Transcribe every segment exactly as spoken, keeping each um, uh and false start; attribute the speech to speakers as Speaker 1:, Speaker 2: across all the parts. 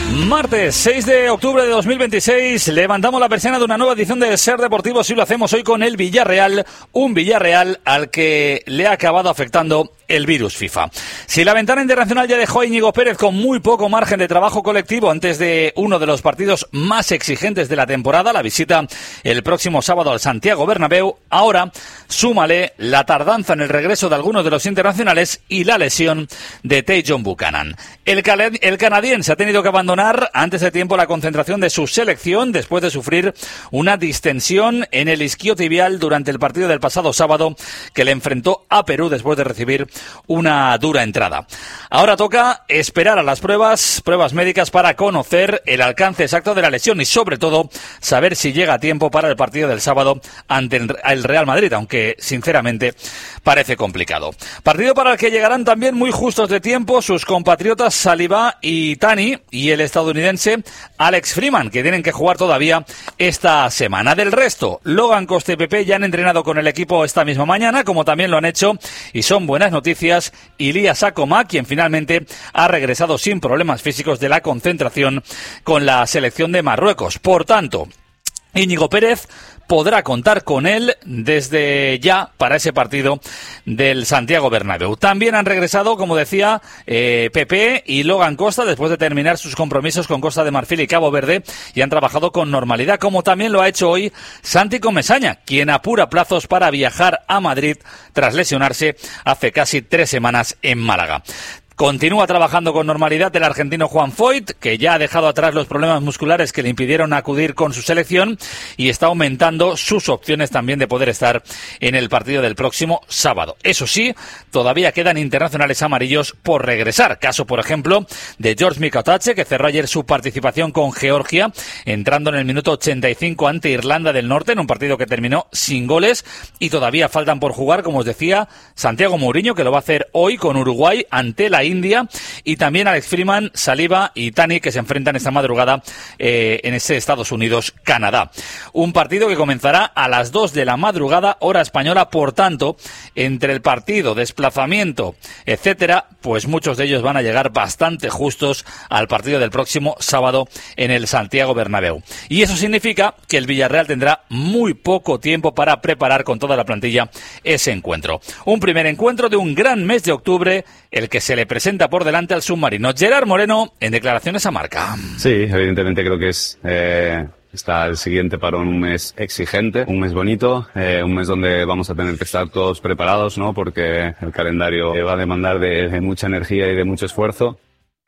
Speaker 1: Martes seis de octubre de dos mil veintiséis, levantamos la persiana de una nueva edición de Ser Deportivo y lo hacemos hoy con el Villarreal, un Villarreal al que le ha acabado afectando el virus FIFA. Si la ventana internacional ya dejó a Íñigo Pérez con muy poco margen de trabajo colectivo antes de uno de los partidos más exigentes de la temporada, la visita el próximo sábado al Santiago Bernabéu, ahora súmale la tardanza en el regreso de algunos de los internacionales y la lesión de Tajon Buchanan. El, cal- el canadiense ha tenido que abandonar antes de tiempo la concentración de su selección después de sufrir una distensión en el isquiotibial durante el partido del pasado sábado que le enfrentó a Perú después de recibir una dura entrada. Ahora toca esperar a las pruebas, pruebas médicas para conocer el alcance exacto de la lesión y sobre todo saber si llega a tiempo para el partido del sábado ante el Real Madrid, aunque sinceramente parece complicado. Partido para el que llegarán también muy justos de tiempo sus compatriotas Saliba y Tani y el estadounidense Alex Freeman, que tienen que jugar todavía esta semana. Del resto, Logan Costa y Pepe ya han entrenado con el equipo esta misma mañana, como también lo han hecho, y son buenas noticias, Ilyas Akoma, quien finalmente ha regresado sin problemas físicos de la concentración con la selección de Marruecos. Por tanto, Íñigo Pérez podrá contar con él desde ya para ese partido del Santiago Bernabéu. También han regresado, como decía, eh, Pepe y Logan Costa después de terminar sus compromisos con Costa de Marfil y Cabo Verde y han trabajado con normalidad, como también lo ha hecho hoy Santi Comesaña, quien apura plazos para viajar a Madrid tras lesionarse hace casi tres semanas en Málaga. Continúa trabajando con normalidad el argentino Juan Foyt, que ya ha dejado atrás los problemas musculares que le impidieron acudir con su selección y está aumentando sus opciones también de poder estar en el partido del próximo sábado. Eso sí, todavía quedan internacionales amarillos por regresar. Caso, por ejemplo, de George Mikautache, que cerró ayer su participación con Georgia, entrando en el minuto ochenta y cinco ante Irlanda del Norte, en un partido que terminó sin goles, y todavía faltan por jugar, como os decía, Santiago Mourinho, que lo va a hacer hoy con Uruguay ante la India, y también Alex Freeman, Saliba y Tani, que se enfrentan esta madrugada eh, en ese Estados Unidos-Canadá. Un partido que comenzará a las dos de la madrugada, hora española. Por tanto, entre el partido, desplazamiento, etcétera, pues muchos de ellos van a llegar bastante justos al partido del próximo sábado en el Santiago Bernabéu. Y eso significa que el Villarreal tendrá muy poco tiempo para preparar con toda la plantilla ese encuentro. Un primer encuentro de un gran mes de octubre, el que se le presenta por delante al submarino. Gerard Moreno, en declaraciones a Marca.
Speaker 2: Sí, evidentemente creo que es eh, está el siguiente para un mes exigente, un mes bonito, eh, un mes donde vamos a tener que estar todos preparados, ¿no? Porque el calendario va a demandar de, de mucha energía y de mucho esfuerzo,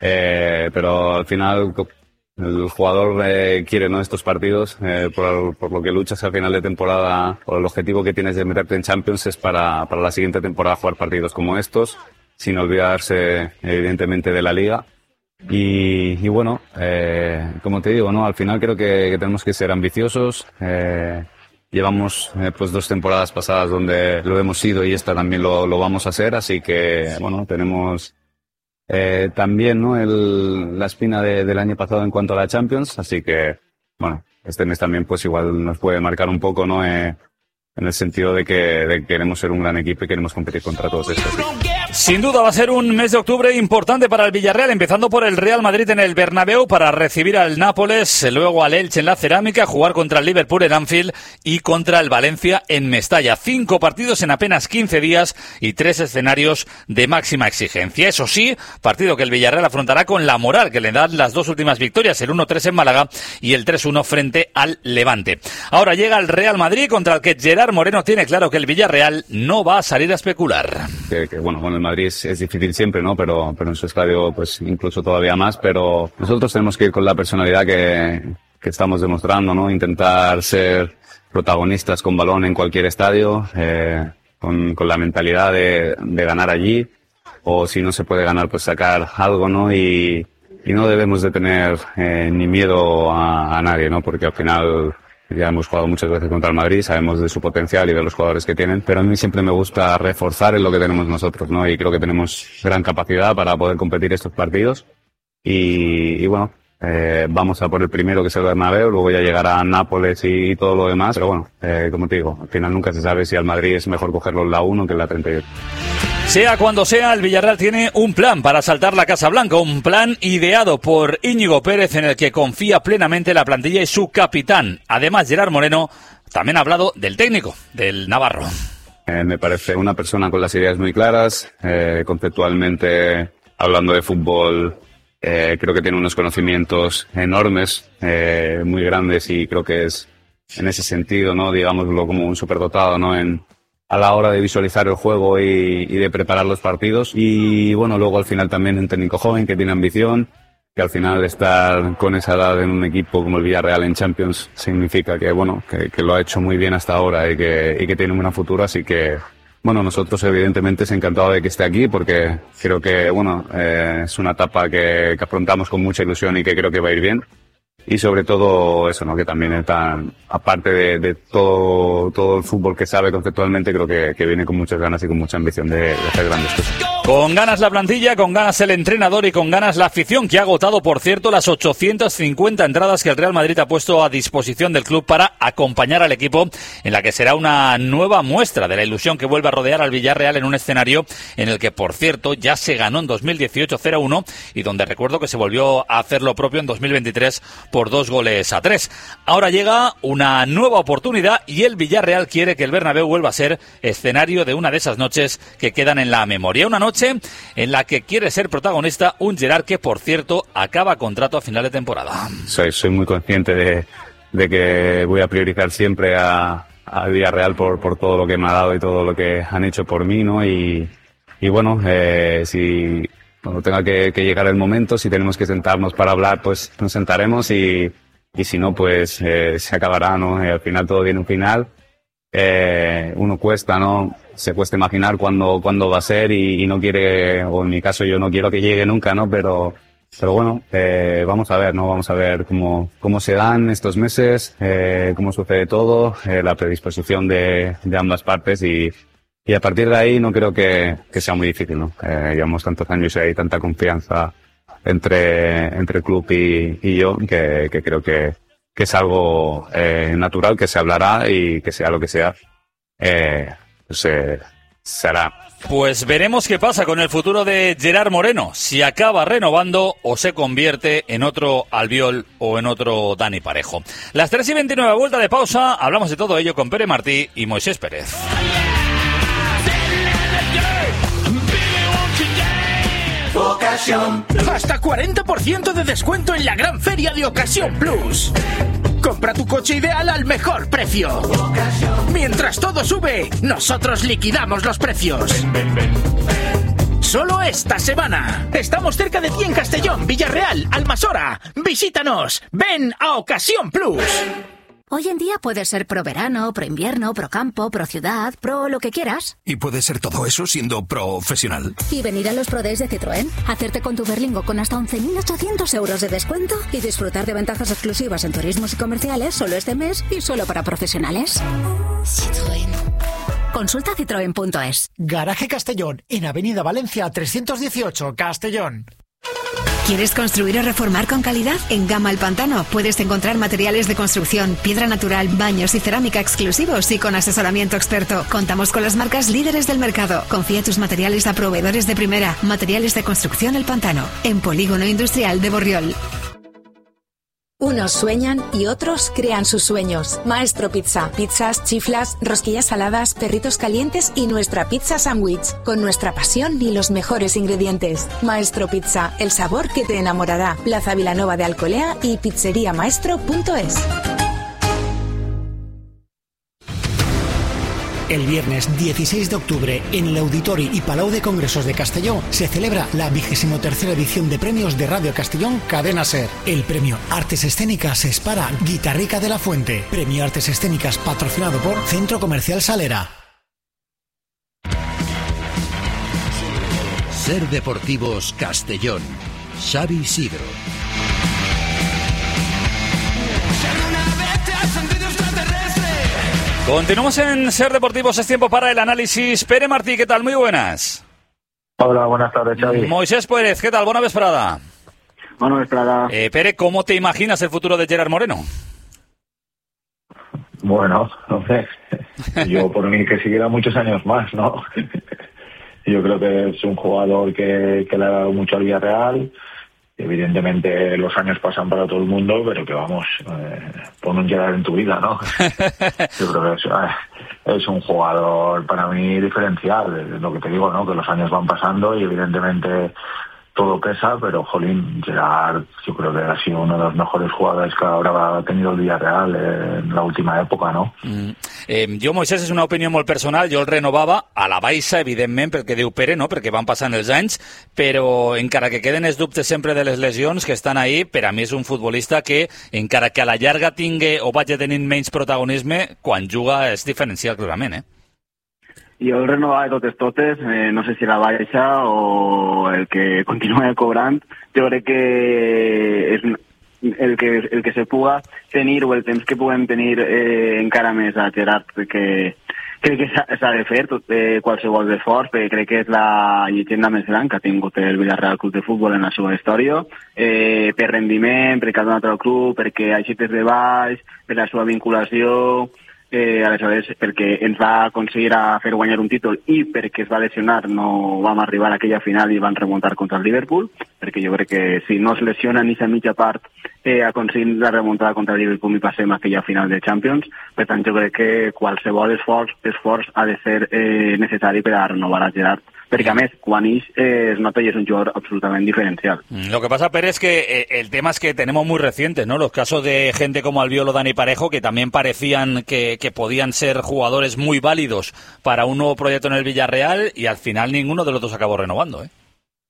Speaker 2: eh, pero al final el jugador eh, quiere, ¿no?, estos partidos, eh, por, por lo que luchas al final de temporada, o el objetivo que tienes de meterte en Champions es para, para la siguiente temporada jugar partidos como estos, sin olvidarse evidentemente de la Liga. Y, y bueno, eh, como te digo, ¿no?, al final creo que, que tenemos que ser ambiciosos. Eh, llevamos eh, pues dos temporadas pasadas donde lo hemos sido y esta también lo, lo vamos a hacer, así que bueno, tenemos eh, también, ¿no?, el, la espina de, del año pasado en cuanto a la Champions, así que bueno, este mes también pues igual nos puede marcar un poco, ¿no?, eh, en el sentido de que, de que queremos ser un gran equipo y queremos competir contra todos estos. ¿Sí?
Speaker 1: Sin duda va a ser un mes de octubre importante para el Villarreal, empezando por el Real Madrid en el Bernabéu para recibir al Nápoles, luego al Elche en la Cerámica, jugar contra el Liverpool en Anfield y contra el Valencia en Mestalla. Cinco partidos en apenas quince días y tres escenarios de máxima exigencia. Eso sí, partido que el Villarreal afrontará con la moral que le dan las dos últimas victorias, el uno tres en Málaga y el tres uno frente al Levante. Ahora llega el Real Madrid, contra el que Gerard Moreno tiene claro que el Villarreal no va a salir a especular.
Speaker 2: Que, que bueno, bueno, el Madrid es, es difícil siempre, ¿no? Pero, pero en su estadio, pues incluso todavía más. Pero nosotros tenemos que ir con la personalidad que, que estamos demostrando, ¿no? Intentar ser protagonistas con balón en cualquier estadio, eh, con, con la mentalidad de, de ganar allí. O si no se puede ganar, pues sacar algo, ¿no? Y, y no debemos de tener eh, ni miedo a, a nadie, ¿no? Porque al final ya hemos jugado muchas veces contra el Madrid, sabemos de su potencial y de los jugadores que tienen, pero a mí siempre me gusta reforzar en lo que tenemos nosotros, ¿no? Y creo que tenemos gran capacidad para poder competir estos partidos. Y, y bueno, eh, vamos a por el primero, que es el Bernabéu, luego ya llegará Nápoles y, y todo lo demás. Pero bueno, eh, como te digo, al final nunca se sabe si al Madrid es mejor cogerlo en la uno que en la treinta y ocho.
Speaker 1: Sea cuando sea, el Villarreal tiene un plan para asaltar la Casa Blanca, un plan ideado por Íñigo Pérez en el que confía plenamente la plantilla y su capitán. Además, Gerard Moreno también ha hablado del técnico, del navarro.
Speaker 2: Eh, me parece una persona con las ideas muy claras, eh, conceptualmente hablando de fútbol, eh, creo que tiene unos conocimientos enormes, eh, muy grandes, y creo que es en ese sentido, ¿no? Digámoslo como un superdotado, ¿no? En, a la hora de visualizar el juego y, y de preparar los partidos. Y bueno, luego al final también un técnico joven que tiene ambición, que al final estar con esa edad en un equipo como el Villarreal en Champions significa que bueno, que, que lo ha hecho muy bien hasta ahora y que, y que tiene un buen futuro. Así que bueno, nosotros evidentemente es encantado de que esté aquí, porque creo que bueno, eh, es una etapa que, que afrontamos con mucha ilusión y que creo que va a ir bien. Y sobre todo eso, ¿no? Que también está, aparte de, de todo, todo el fútbol que sabe conceptualmente, creo que, que viene con muchas ganas y con mucha ambición de, de hacer grandes cosas.
Speaker 1: Con ganas la plantilla, con ganas el entrenador y con ganas la afición, que ha agotado, por cierto, las ochocientas cincuenta entradas que el Real Madrid ha puesto a disposición del club para acompañar al equipo, en la que será una nueva muestra de la ilusión que vuelve a rodear al Villarreal en un escenario en el que, por cierto, ya se ganó en dos mil dieciocho cero a uno y donde recuerdo que se volvió a hacer lo propio en dos mil veintitrés por dos goles a tres. Ahora llega una nueva oportunidad y el Villarreal quiere que el Bernabéu vuelva a ser escenario de una de esas noches que quedan en la memoria. Una noche en la que quiere ser protagonista un Gerard que, por cierto, acaba contrato a final de temporada.
Speaker 2: Soy, soy muy consciente de, de que voy a priorizar siempre a, a Villarreal por, por todo lo que me ha dado y todo lo que han hecho por mí, ¿no? Y, y bueno, eh, si cuando tenga que, que llegar el momento, si tenemos que sentarnos para hablar, pues nos sentaremos, y, y si no, pues eh, se acabará, ¿no? Y al final todo tiene un final. Eh, uno cuesta, ¿no? Se cuesta imaginar cuándo, cuándo va a ser y, y no quiere, o en mi caso yo no quiero que llegue nunca, ¿no? Pero, pero bueno, eh, vamos a ver, ¿no? Vamos a ver cómo, cómo se dan estos meses, eh, cómo sucede todo, eh, la predisposición de, de ambas partes, y, y a partir de ahí no creo que, que sea muy difícil, ¿no? Eh, llevamos tantos años y hay tanta confianza entre, entre el club y, y yo que, que creo que, que es algo eh, natural, que se hablará y que sea lo que sea, eh, se, se hará.
Speaker 1: Pues veremos qué pasa con el futuro de Gerard Moreno, si acaba renovando o se convierte en otro Albiol o en otro Dani Parejo. Las tres y veintinueve, vuelta de pausa, hablamos de todo ello con Pere Martí y Moisés Pérez.
Speaker 3: Ocasión. Hasta cuarenta por ciento de descuento en la gran feria de Ocasión Plus. Compra tu coche ideal al mejor precio. Mientras todo sube, nosotros liquidamos los precios. Solo esta semana. Estamos cerca de ti en Castellón, Villarreal, Almasora. Visítanos. Ven a Ocasión Plus.
Speaker 4: Hoy en día puedes ser pro verano, pro invierno, pro campo, pro ciudad, pro lo que quieras.
Speaker 5: Y puedes ser todo eso siendo profesional.
Speaker 4: Y venir a los Pro Days de Citroën, hacerte con tu Berlingo con hasta once mil ochocientos euros de descuento y disfrutar de ventajas exclusivas en turismos y comerciales solo este mes y solo para profesionales. Citroën. Consulta citroen punto es.
Speaker 6: Garaje Castellón, en Avenida Valencia trescientos dieciocho, Castellón.
Speaker 7: ¿Quieres construir o reformar con calidad? En Gama El Pantano puedes encontrar materiales de construcción, piedra natural, baños y cerámica exclusivos y con asesoramiento experto. Contamos con las marcas líderes del mercado. Confía tus materiales a proveedores de primera. Materiales de construcción El Pantano, en Polígono Industrial de Borriol.
Speaker 8: Unos sueñan y otros crean sus sueños. Maestro Pizza. Pizzas, chiflas, rosquillas saladas, perritos calientes y nuestra pizza sándwich. Con nuestra pasión y los mejores ingredientes. Maestro Pizza. El sabor que te enamorará. Plaza Vilanova de Alcolea y pizzería maestro punto es.
Speaker 6: El viernes dieciséis de octubre, en el Auditori y Palau de Congresos de Castelló, se celebra la vigésimo tercera edición de premios de Radio Castellón Cadena Ser. El premio Artes Escénicas es para Guitarrica de la Fuente. Premio Artes Escénicas patrocinado por Centro Comercial Salera.
Speaker 5: Ser Deportivos Castellón. Xavi Sidro.
Speaker 1: Continuamos en Ser Deportivos, es tiempo para el análisis. Pere Martí, ¿qué tal? Muy buenas.
Speaker 9: Hola, buenas tardes, Xavi.
Speaker 1: Moisés Pérez, ¿qué tal? Buena vesprada.
Speaker 9: Buena vesprada.
Speaker 1: Eh, Pere, ¿cómo te imaginas el futuro de Gerard Moreno?
Speaker 9: Bueno, no sé. Yo por mí que siguiera muchos años más, ¿no? Yo creo que es un jugador que, que le ha dado mucho al Villarreal. Evidentemente los años pasan para todo el mundo, pero que vamos, eh, pon un Gerard en tu vida, ¿no? Yo creo que es, eh, es un jugador para mí diferencial, es lo que te digo, ¿no? Que los años van pasando y evidentemente todo pesa, pero jolín, Gerard yo creo que ha sido uno de los mejores jugadores que ahora ha tenido el Villarreal eh, en la última època, no?
Speaker 1: Mm. Eh, jo, Moisés, és una opinió molt personal, jo el renovava a la baixa, evidentment, perquè diu Pere, no? Perquè van passant els anys, però encara que queden els dubtes sempre de les lesions que estan ahí, per a mi és un futbolista que, encara que a la llarga tingui o vagi tenint menys protagonisme, quan juga és diferencial clarament, eh?
Speaker 10: Jo el renovava de totes totes, eh, no sé si la baixa o el que continua cobrant. Jo crec que és el que, el que se puga tenir o el temps que puguem tenir eh, encara més a Gerard, perquè crec que s'ha de fer tot, eh, qualsevol esforç, perquè crec que és la llegenda més gran que ha tingut el Villarreal Club de Futbol en la seva història, eh, per rendiment, perquè ha donat al club, perquè ha eixit des de baix, per la seva vinculació, eh, aleshores perquè ens va aconseguir a fer guanyar un títol i perquè es va lesionar no vam arribar a aquella final i van remuntar contra el Liverpool, perquè jo crec que si no es lesiona ni a mitja part eh, aconseguint la remuntada contra el Liverpool i passem a aquella final de Champions. Per tant jo crec que qualsevol esforç, esforç ha de ser eh, necessari per a renovar a Gerard, perquè a més, quan ix eh, es nota y es un jugador absolutamente diferencial.
Speaker 1: Lo que pasa, Pérez, es que eh, el tema es que tenemos muy recientes, ¿no? Los casos de gente como Albiol o Dani Parejo, que también parecían que, que podían ser jugadores muy válidos para un nuevo proyecto en el Villarreal y al final ninguno de los dos acabó renovando, ¿eh?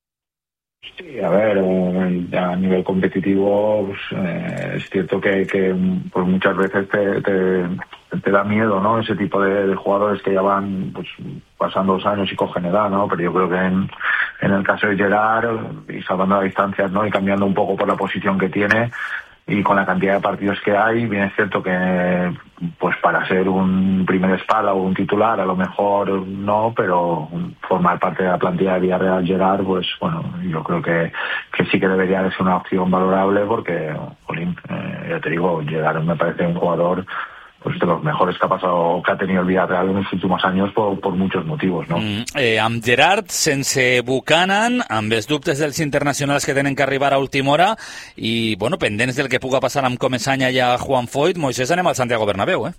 Speaker 9: Sí, a ver, a nivel competitivo pues, eh, es cierto que, que pues muchas veces te, te, te da miedo, ¿no? Ese tipo de, de jugadores que ya van pues, pasando los años y cogen edad, ¿no? Pero yo creo que en, en el caso de Gerard, y salvando las distancias, ¿no? Y cambiando un poco por la posición que tiene y con la cantidad de partidos que hay, bien es cierto que pues para ser un primer espada o un titular a lo mejor no, pero formar parte de la plantilla de Villarreal Gerard, pues bueno, yo creo que, que sí que debería de ser una opción valorable porque, jolín, eh, ya te digo, Gerard me parece un jugador pues de los mejores que ha pasado, que ha tenido el Villarreal en los últimos años por, por muchos motivos, no?
Speaker 1: Mm, eh, amb Gerard, sense Buchanan, amb els dubtes dels internacionals que tenen que arribar a última hora i, bueno, pendents del que puga passar amb Comesaña i a Juan Foyt, Moisés, anem al Santiago Bernabéu, eh?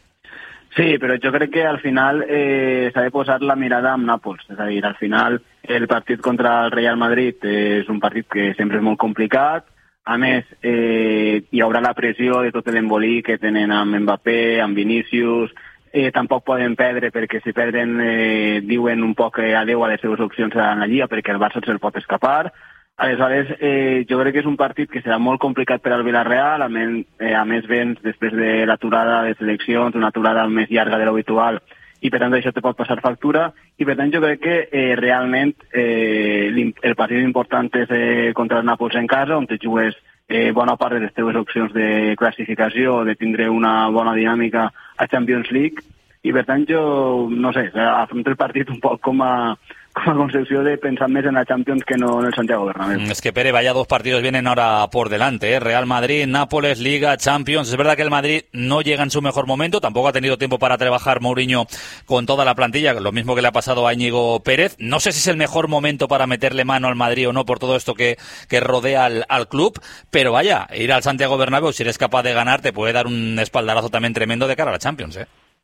Speaker 10: Sí, però jo crec que al final eh, s'ha de posar la mirada amb Nàpols, és a dir, al final el partit contra el Real Madrid és un partit que sempre és molt complicat. A més, eh, hi haurà la pressió de tot l'embolic que tenen amb Mbappé, amb Vinícius. Eh, tampoc poden perdre perquè si perden eh, diuen un poc adeu a les seves opcions a la Lliga perquè el Barça se'l pot escapar. Aleshores, eh, jo crec que és un partit que serà molt complicat per al Villarreal, a més, eh, a més vens després de l'aturada de seleccions, una aturada més llarga de l'habitual, i per tant això te pot passar factura, i per tant jo crec que eh, realment eh, el partit important és eh, contra el Nàpols en casa, on te jugues eh, bona part de les teves opcions de classificació, de tindre una bona dinàmica a Champions League, i per tant jo, no sé, afronto el partit un poc com a con la concepción de pensar más en la Champions que no en el Santiago Bernabéu.
Speaker 1: Es que, Pere, vaya dos partidos vienen ahora por delante, ¿eh? Real Madrid, Nápoles, Liga, Champions. Es verdad que el Madrid no llega en su mejor momento, tampoco ha tenido tiempo para trabajar Mourinho con toda la plantilla, lo mismo que le ha pasado a Íñigo Pérez. No sé si es el mejor momento para meterle mano al Madrid o no por todo esto que, que rodea al, al club, pero vaya, ir al Santiago Bernabéu, si eres capaz de ganar, te puede dar un espaldarazo también tremendo de cara a la Champions, ¿eh?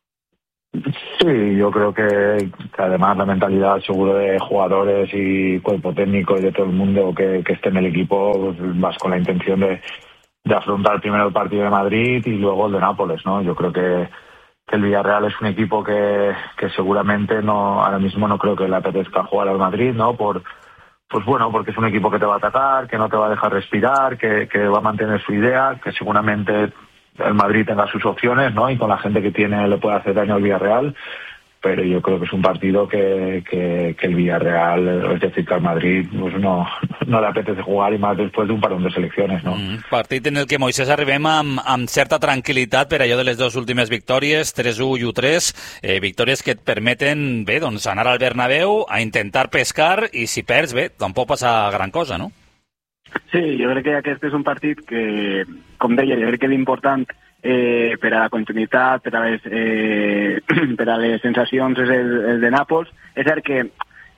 Speaker 9: Sí, yo creo que, que además la mentalidad seguro de jugadores y cuerpo técnico y de todo el mundo que, que esté en el equipo, pues vas con la intención de, de afrontar primero el partido de Madrid y luego el de Nápoles, ¿no? Yo creo que, que el Villarreal es un equipo que, que seguramente no ahora mismo no creo que le apetezca jugar al Madrid, ¿no? Por pues bueno, porque es un equipo que te va a atacar, que no te va a dejar respirar, que, que va a mantener su idea, que seguramente el Madrid tenga sus opciones, ¿no? Y con la gente que tiene le puede hacer daño al Villarreal, pero yo creo que es un partido que, que, que el Villarreal, es decir, que al Madrid pues no, no le apetece jugar, y más después de un parón de selecciones, no?
Speaker 1: Mm, partit en el que, Moisés, arribem amb, amb certa tranquil·litat per allò de les dues últimes victòries, tres u i u tres, eh, victòries que et permeten, bé, doncs anar al Bernabéu a intentar pescar, i si perds, bé, tampoc passa gran cosa, no?
Speaker 10: Sí, jo crec que aquest és un partit que, com deia, jo crec que l'important eh, per a la continuïtat, per a les, eh, per a les sensacions és el, el de Nàpols. És cert que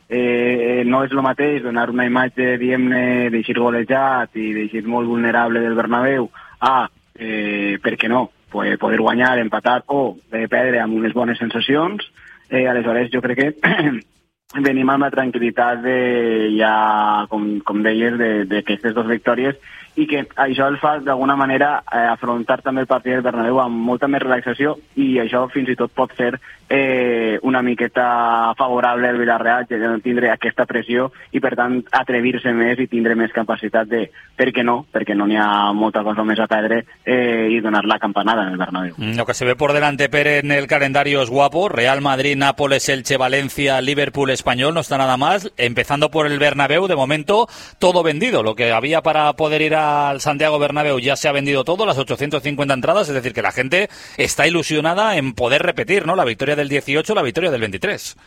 Speaker 10: eh, no és el mateix donar una imatge, diguem-ne, d'eixir golejat i d'eixir molt vulnerable del Bernabéu a, eh, per què no, poder guanyar, empatar o de perdre amb unes bones sensacions. Eh, aleshores jo crec que venim amb la tranquil·litat de, ja, com, com deies, d'aquestes dues victòries, i que això el fa d'alguna manera eh, afrontar també el partit del Bernabéu amb molta més relaxació, i això fins i tot pot ser eh, una miqueta favorable al Villarreal, de no tindre aquesta pressió i per tant atrevir-se més i tindre més capacitat de, per què no, perquè no n'hi ha molta cosa més a perdre, eh, i donar la campanada en el Bernabéu.
Speaker 1: Lo que se ve por delante, Pere, en el calendario es guapo. Real Madrid, Nápoles, Elche, Valencia, Liverpool, Español, no está nada más. Empezando por el Bernabéu, de momento todo vendido. Lo que había para poder ir al Santiago Bernabéu ya se ha vendido todo, las ochocientas cincuenta entradas, es decir, que la gente está ilusionada en poder repetir, ¿no? La victoria del dieciocho, la victoria del veintitrés.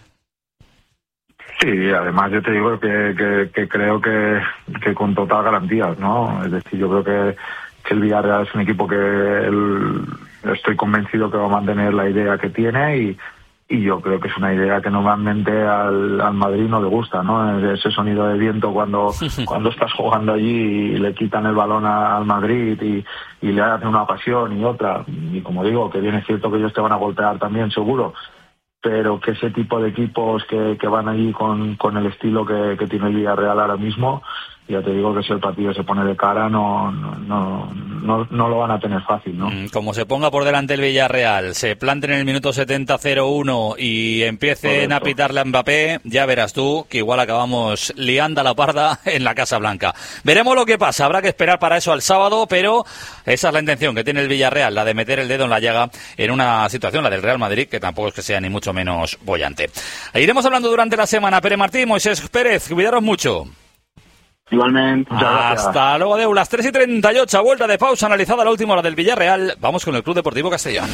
Speaker 9: Sí, además yo te digo que, que, que creo que, que con total garantías, ¿no? Es decir, yo creo que, que el Villarreal es un equipo que el, estoy convencido que va a mantener la idea que tiene, y y yo creo que es una idea que normalmente al, al Madrid no le gusta, ¿no? Ese sonido de viento cuando cuando estás jugando allí y le quitan el balón a, al Madrid y, y le hacen una pasión y otra, y como digo, que bien es cierto que ellos te van a golpear también seguro, pero que ese tipo de equipos que, que van allí con, con el estilo que, que tiene el Villarreal ahora mismo, ya te digo que si el partido se pone de cara no no, no, no, no lo van a tener fácil, ¿no?
Speaker 1: Como se ponga por delante el Villarreal, se planten en el minuto setenta cero uno y empiecen Correcto. a pitarle a Mbappé, ya verás tú que igual acabamos liando a la parda en la Casa Blanca. Veremos lo que pasa, habrá que esperar para eso al sábado, pero esa es la intención que tiene el Villarreal, la de meter el dedo en la llaga en una situación, la del Real Madrid, que tampoco es que sea ni mucho menos bollante. Iremos hablando durante la semana. Pere Martín, Moisés Pérez, cuidaros mucho.
Speaker 10: Igualmente.
Speaker 1: Hasta luego, Adeu. Las tres y treinta y ocho, vuelta de pausa, analizada la última hora del Villarreal. Vamos con el Club Deportivo Castellón.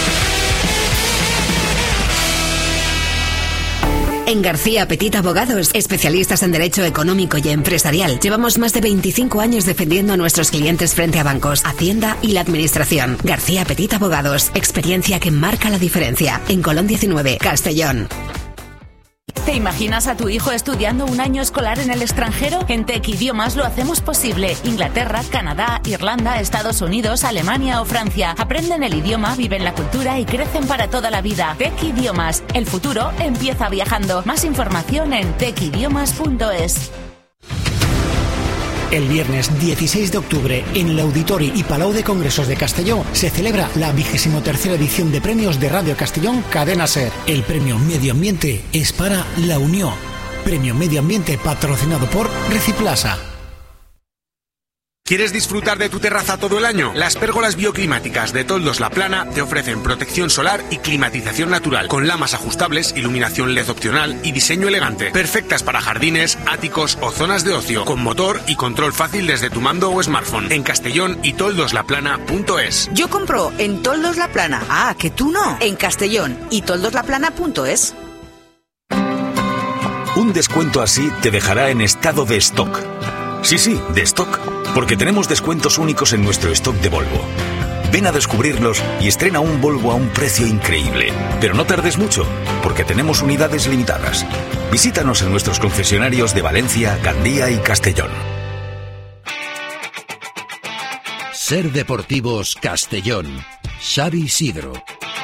Speaker 7: En García Petit Abogados, especialistas en derecho económico y empresarial, llevamos más de veinticinco años defendiendo a nuestros clientes frente a bancos, Hacienda y la Administración. García Petit Abogados, experiencia que marca la diferencia. En Colón diecinueve, Castellón.
Speaker 11: ¿Te imaginas a tu hijo estudiando un año escolar en el extranjero? En Tec Idiomas lo hacemos posible. Inglaterra, Canadá, Irlanda, Estados Unidos, Alemania o Francia. Aprenden el idioma, viven la cultura y crecen para toda la vida. Tec Idiomas. El futuro empieza viajando. Más información en tec idiomas punto es.
Speaker 6: El viernes dieciséis de octubre, en el Auditori y Palau de Congresos de Castelló, se celebra la vigésimo tercera edición de premios de Radio Castellón Cadena Ser. El premio Medio Ambiente es para La Unión. Premio Medio Ambiente patrocinado por Reciplaza.
Speaker 12: ¿Quieres disfrutar de tu terraza todo el año? Las pérgolas bioclimáticas de Toldos La Plana te ofrecen protección solar y climatización natural, con lamas ajustables, iluminación L E D opcional y diseño elegante. Perfectas para jardines, áticos o zonas de ocio, con motor y control fácil desde tu mando o smartphone. En Castellón y toldos la plana punto es.
Speaker 13: Yo compro en Toldos La Plana. Ah, que tú no. En Castellón y toldos la plana punto es.
Speaker 14: Un descuento así te dejará en estado de stock. Sí, sí, de stock. Porque tenemos descuentos únicos en nuestro stock de Volvo. Ven a descubrirlos y estrena un Volvo a un precio increíble. Pero no tardes mucho, porque tenemos unidades limitadas. Visítanos en nuestros concesionarios de Valencia, Gandía y Castellón.
Speaker 5: Ser Deportivos Castellón. Xavi Sidro.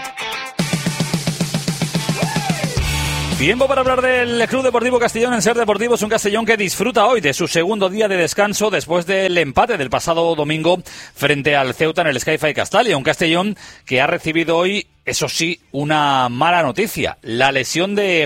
Speaker 1: Tiempo para hablar del Club Deportivo Castellón en Ser Deportivos, un Castellón que disfruta hoy de su segundo día de descanso después del empate del pasado domingo frente al Ceuta en el Sky-Fi Castalia. Un Castellón que ha recibido hoy, eso sí, una mala noticia, la lesión de